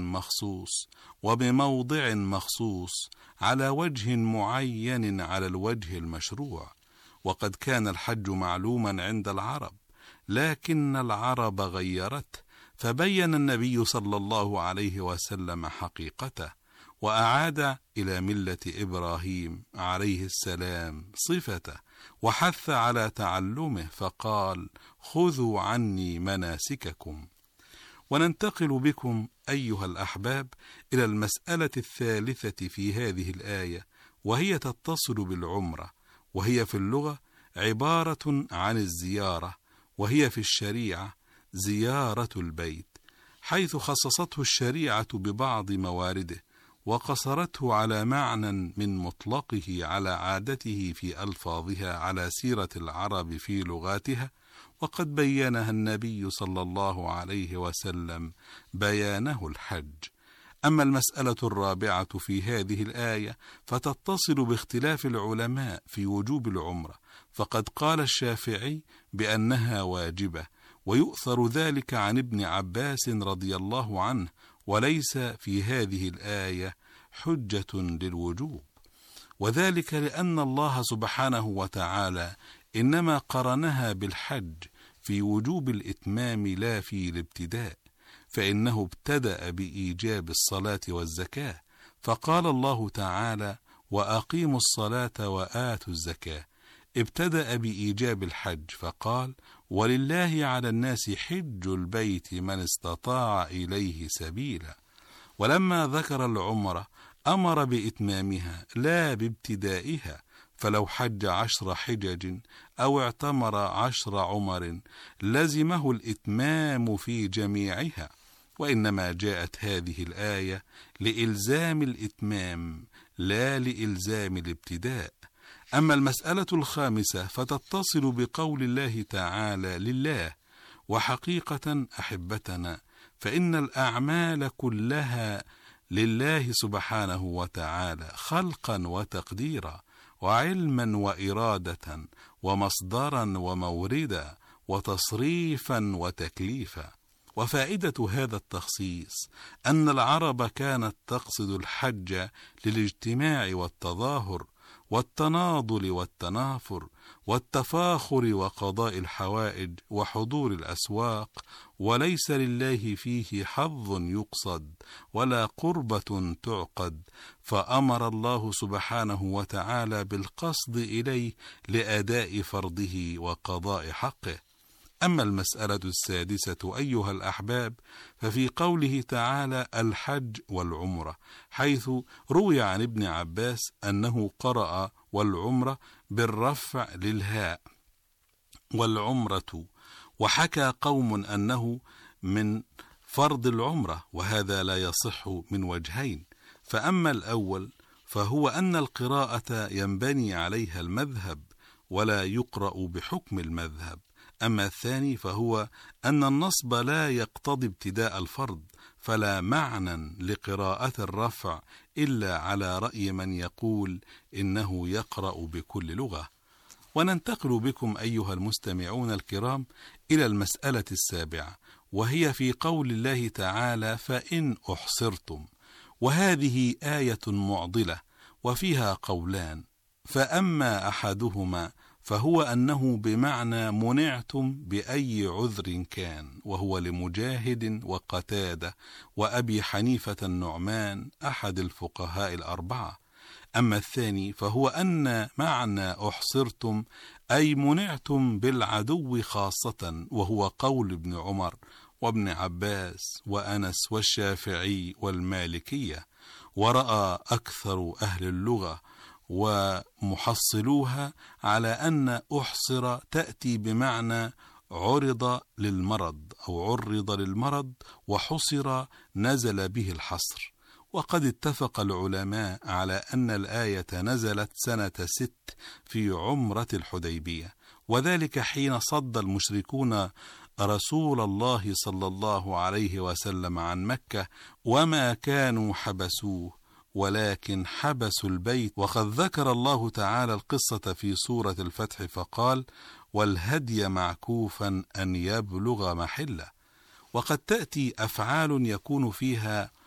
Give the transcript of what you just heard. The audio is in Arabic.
مخصوص وبموضع مخصوص على وجه معين على الوجه المشروع. وقد كان الحج معلوما عند العرب، لكن العرب غيرته، فبين النبي صلى الله عليه وسلم حقيقته، وأعاد إلى ملة إبراهيم عليه السلام صفته، وحث على تعلمه فقال: خذوا عني مناسككم. وننتقل بكم أيها الأحباب إلى المسألة الثالثة في هذه الآية، وهي تتصل بالعمرة، وهي في اللغة عبارة عن الزيارة، وهي في الشريعة زيارة البيت، حيث خصصته الشريعة ببعض موارده، وقصرته على معنى من مطلقه على عادته في ألفاظها على سيرة العرب في لغاتها، وقد بينها النبي صلى الله عليه وسلم بيانه الحج. أما المسألة الرابعة في هذه الآية فتتصل باختلاف العلماء في وجوب العمرة، فقد قال الشافعي بأنها واجبة، ويؤثر ذلك عن ابن عباس رضي الله عنه، وليس في هذه الآية حجة للوجوب، وذلك لأن الله سبحانه وتعالى إنما قرنها بالحج في وجوب الإتمام لا في الابتداء، فإنه ابتدأ بإيجاب الصلاة والزكاة، فقال الله تعالى: وأقيموا الصلاة وآتوا الزكاة. ابتدأ بإيجاب الحج فقال: ولله على الناس حج البيت من استطاع إليه سبيلا. ولما ذكر العمرة أمر بإتمامها لا بابتدائها، فلو حج 10 حجج أو اعتمر 10 عمر لزمه الإتمام في جميعها، وإنما جاءت هذه الآية لإلزام الإتمام لا لإلزام الابتداء. أما المسألة الخامسة فتتصل بقول الله تعالى: لله. وحقيقة أحبتنا فإن الأعمال كلها لله سبحانه وتعالى، خلقا وتقديرا وعلما وإرادة ومصدرا وموردا وتصريفا وتكليفا. وفائدة هذا التخصيص أن العرب كانت تقصد الحج للاجتماع والتظاهر والتناضل والتنافر والتفاخر وقضاء الحوائج وحضور الأسواق، وليس لله فيه حظ يقصد ولا قربة تعقد، فأمر الله سبحانه وتعالى بالقصد إليه لأداء فرضه وقضاء حقه. أما المسألة السادسة أيها الأحباب ففي قوله تعالى: الحج والعمرة، حيث روي عن ابن عباس أنه قرأ والعمرة بالرفع للهاء والعمرة، وحكى قوم أنه من فرض العمرة، وهذا لا يصح من وجهين. فأما الأول فهو أن القراءة ينبني عليها المذهب ولا يقرأ بحكم المذهب. أما الثاني فهو أن النصب لا يقتضي ابتداء الفرض، فلا معنى لقراءة الرفع إلا على رأي من يقول إنه يقرأ بكل لغة. وننتقل بكم أيها المستمعون الكرام إلى المسألة السابعة، وهي في قول الله تعالى: فإن أحصرتم، وهذه آية معضلة وفيها قولان، فأما أحدهما فهو أنه بمعنى منعتم بأي عذر كان، وهو لمجاهد وقتادة وأبي حنيفة النعمان أحد الفقهاء الأربعة. أما الثاني فهو أن معنى أحصرتم أي منعتم بالعدو خاصة، وهو قول ابن عمر وابن عباس وأنس والشافعي والمالكية، ورأى أكثر أهل اللغة ومحصلوها على أن أحصر تأتي بمعنى عرض للمرض أو عرض للمرض، وحصر نزل به الحصر. وقد اتفق العلماء على أن الآية نزلت سنة 6 في عمرة الحديبية، وذلك حين صد المشركون رسول الله صلى الله عليه وسلم عن مكة، وما كانوا حبسوه ولكن حبسوا البيت. وقد ذكر الله تعالى القصة في سورة الفتح فقال: والهدي معكوفا أن يبلغ محله. وقد تأتي أفعال يكون فيها